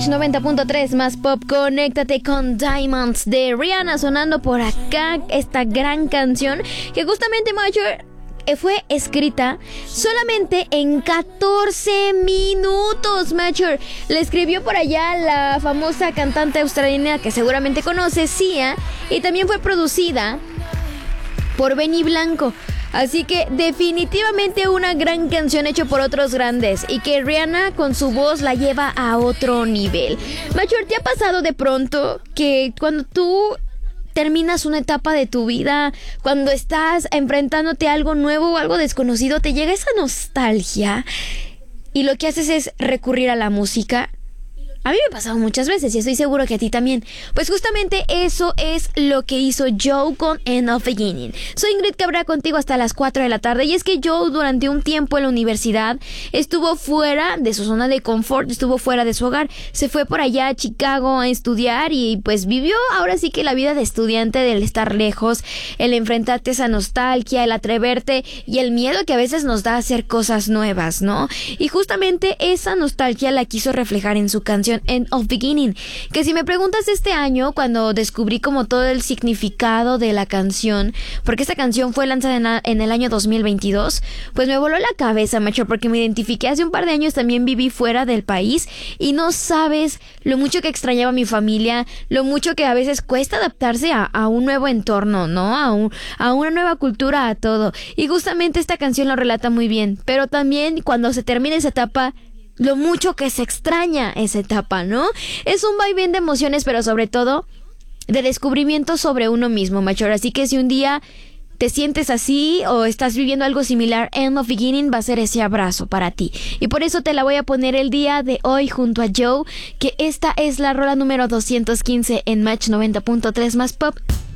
Match 90.3 más pop, conéctate con Diamonds de Rihanna sonando por acá. Esta gran canción que justamente Major fue escrita solamente en 14 minutos, Major. La escribió por allá la famosa cantante australiana que seguramente conoces, Sia, y también fue producida por Benny Blanco. Así que definitivamente una gran canción hecha por otros grandes y que Rihanna con su voz la lleva a otro nivel. Major, ¿te ha pasado de pronto que cuando tú terminas una etapa de tu vida, cuando estás enfrentándote a algo nuevo o algo desconocido, te llega esa nostalgia y lo que haces es recurrir a la música? A mí me ha pasado muchas veces y estoy seguro que a ti también. Pues justamente eso es lo que hizo Joe con End of Beginning. Soy Ingrid Cabrera contigo hasta las 4 de la tarde. Y es que Joe durante un tiempo en la universidad estuvo fuera de su zona de confort, estuvo fuera de su hogar. Se fue por allá a Chicago a estudiar y pues vivió ahora sí que la vida de estudiante, del estar lejos, el enfrentarte a esa nostalgia, el atreverte y el miedo que a veces nos da a hacer cosas nuevas, ¿no? Y justamente esa nostalgia la quiso reflejar en su canción End of Beginning, que si me preguntas este año, cuando descubrí como todo el significado de la canción, porque esta canción fue lanzada en el año 2022, pues me voló la cabeza, macho, porque me identifiqué. Hace un par de años también viví fuera del país y no sabes lo mucho que extrañaba a mi familia, lo mucho que a veces cuesta adaptarse a un nuevo entorno, ¿no? A una nueva cultura, a todo. Y justamente esta canción lo relata muy bien, pero también cuando se termina esa etapa, lo mucho que se extraña esa etapa, ¿no? Es un vaivén de emociones, pero sobre todo de descubrimiento sobre uno mismo, Major. Así que si un día te sientes así o estás viviendo algo similar, End of Beginning va a ser ese abrazo para ti. Y por eso te la voy a poner el día de hoy junto a Joe, que esta es la rola número 215 en Match 90.3 más pop.